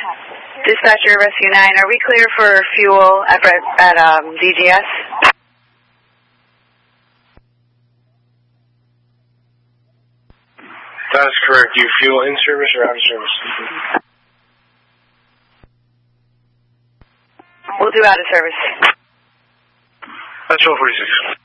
Dispatcher Rescue 9, are we clear for fuel at DGS? That is correct. You fuel in service or out of service? We'll do out of service. That's 1246.